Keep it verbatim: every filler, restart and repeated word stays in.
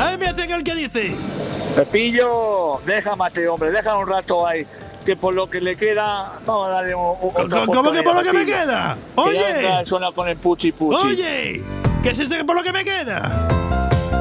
Ahí me hacen el que dice. Pepillo, deja Mateo, hombre, déjalo un rato ahí. Que por lo que le queda, vamos a darle un, un, otra ¿Cómo que por lo que me Pepillo. queda? Que Oye. ya entra, suena con el puchi puchi. Oye, ¿qué es eso que por lo que me queda?